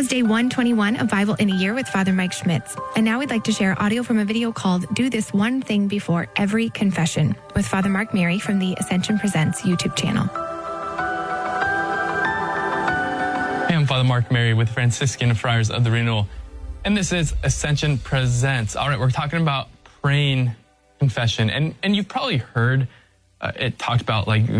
is day 121 of Bible in a Year with Father Mike Schmitz. And now we'd like to share audio from a video called Do This One Thing Before Every Confession with Father Mark Mary from the Ascension Presents YouTube channel. Hey, I'm Father Mark Mary with Franciscan Friars of the Renewal. And this is Ascension Presents. All right, we're talking about praying confession. And you've probably heard it talked about like